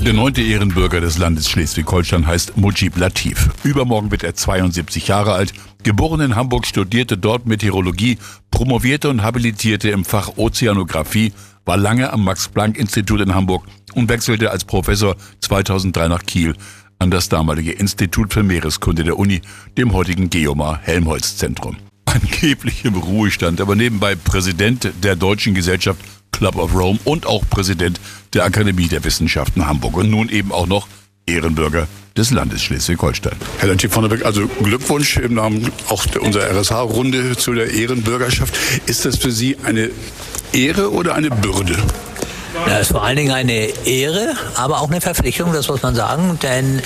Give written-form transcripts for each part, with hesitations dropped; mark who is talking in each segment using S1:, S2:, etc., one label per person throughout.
S1: Der 9. Ehrenbürger des Landes Schleswig-Holstein heißt Mujib Latif. Übermorgen wird er 72 Jahre alt. Geboren in Hamburg, studierte dort Meteorologie, promovierte und habilitierte im Fach Ozeanographie, war lange am Max-Planck-Institut in Hamburg und wechselte als Professor 2003 nach Kiel an das damalige Institut für Meereskunde der Uni, dem heutigen Geomar-Helmholtz-Zentrum. Angeblich im Ruhestand, aber nebenbei Präsident der Deutschen Gesellschaft Club of Rome und auch Präsident der Akademie der Wissenschaften Hamburg und nun eben auch noch Ehrenbürger des Landes Schleswig-Holstein.
S2: Herr Latif von der Beck, also Glückwunsch im Namen auch unserer RSH-Runde zu der Ehrenbürgerschaft. Ist das für Sie eine Ehre oder eine Bürde?
S3: Das ist vor allen Dingen eine Ehre, aber auch eine Verpflichtung, das muss man sagen, denn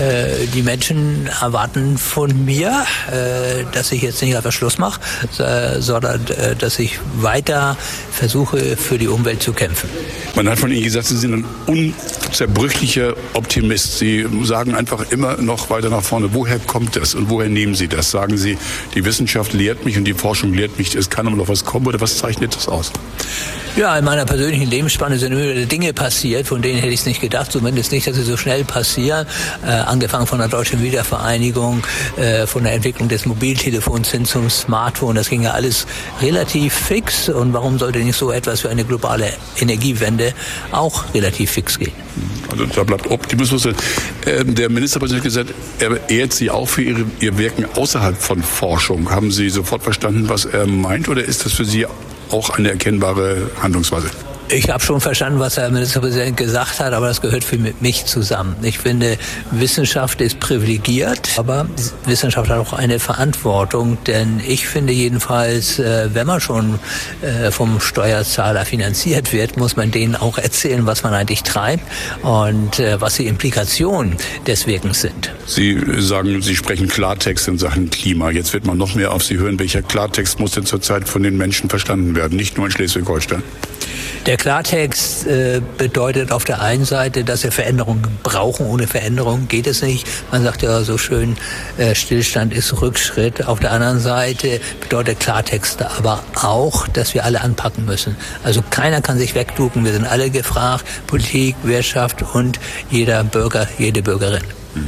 S3: die Menschen erwarten von mir, dass ich jetzt nicht einfach Schluss mache, sondern dass ich weiter versuche, für die Umwelt zu kämpfen.
S2: Man hat von Ihnen gesagt, Sie sind ein unzerbrüchlicher Optimist. Sie sagen einfach immer noch weiter nach vorne. Woher kommt das und woher nehmen Sie das? Sagen Sie, die Wissenschaft lehrt mich und die Forschung lehrt mich, es kann aber noch was kommen, oder was zeichnet das aus?
S3: Ja, in meiner persönlichen Lebensspanne sind immer Dinge passiert, von denen hätte ich es nicht gedacht, zumindest nicht, dass sie so schnell passieren. Angefangen von der Deutschen Wiedervereinigung, von der Entwicklung des Mobiltelefons hin zum Smartphone, das ging ja alles relativ fix. Und warum sollte nicht so etwas wie eine globale Energiewende auch relativ fix gehen?
S2: Also da bleibt Optimismus. Der Ministerpräsident hat gesagt, er ehrt Sie auch für Ihr Wirken außerhalb von Forschung. Haben Sie sofort verstanden, was er meint, oder ist das für Sie auch eine erkennbare Handlungsweise?
S3: Ich habe schon verstanden, was der Ministerpräsident gesagt hat, aber das gehört für mich zusammen. Ich finde, Wissenschaft ist privilegiert, aber Wissenschaft hat auch eine Verantwortung, denn ich finde jedenfalls, wenn man schon vom Steuerzahler finanziert wird, muss man denen auch erzählen, was man eigentlich treibt und was die Implikationen des Wirkens sind.
S2: Sie sagen, Sie sprechen Klartext in Sachen Klima. Jetzt wird man noch mehr auf Sie hören. Welcher Klartext muss denn zurzeit von den Menschen verstanden werden, nicht nur in Schleswig-Holstein?
S3: Der Klartext bedeutet auf der einen Seite, dass wir Veränderungen brauchen. Ohne Veränderung geht es nicht. Man sagt ja so schön, Stillstand ist Rückschritt. Auf der anderen Seite bedeutet Klartext aber auch, dass wir alle anpacken müssen. Also keiner kann sich wegducken. Wir sind alle gefragt. Politik, Wirtschaft und jeder Bürger, jede Bürgerin.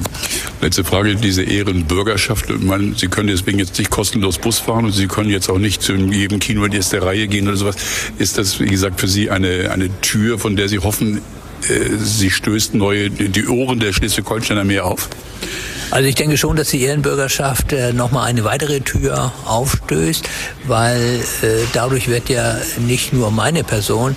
S2: Letzte Frage, diese Ehrenbürgerschaft. Ich meine, Sie können deswegen jetzt nicht kostenlos Bus fahren und Sie können jetzt auch nicht zu jedem Kino in die erste Reihe gehen oder sowas. Ist das, wie gesagt, für Sie eine Tür, von der Sie hoffen, sie stößt die Ohren der Schleswig-Holsteiner mehr auf?
S3: Also ich denke schon, dass die Ehrenbürgerschaft nochmal eine weitere Tür aufstößt, weil dadurch wird ja nicht nur meine Person,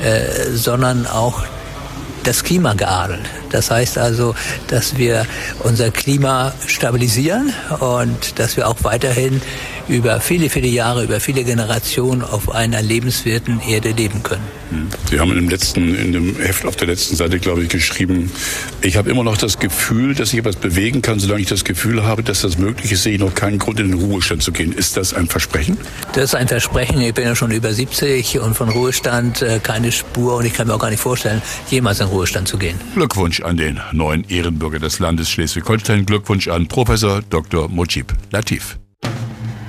S3: sondern auch das Klima geadelt. Das heißt also, dass wir unser Klima stabilisieren und dass wir auch weiterhin über viele, viele Jahre, über viele Generationen auf einer lebenswerten Erde leben können.
S2: Sie haben in dem Heft auf der letzten Seite, glaube ich, geschrieben, ich habe immer noch das Gefühl, dass ich etwas bewegen kann, solange ich das Gefühl habe, dass das möglich ist, sehe ich noch keinen Grund, in den Ruhestand zu gehen. Ist das ein Versprechen?
S3: Das ist ein Versprechen. Ich bin ja schon über 70 und von Ruhestand keine Spur und ich kann mir auch gar nicht vorstellen, jemals in Ruhestand zu gehen.
S1: Glückwunsch an den neuen Ehrenbürger des Landes Schleswig-Holstein. Glückwunsch an Professor Dr. Mujib Latif.